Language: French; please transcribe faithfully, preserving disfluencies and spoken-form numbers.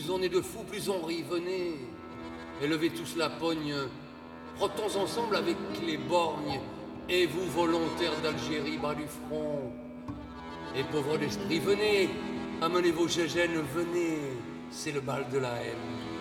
Plus on est de fous, plus on rit, venez. Élevez tous la pogne, rotons ensemble avec les borgnes. Et vous, volontaires d'Algérie, bas du front. Et pauvres d'esprit, venez, amenez vos gégènes, venez. C'est le bal de la haine.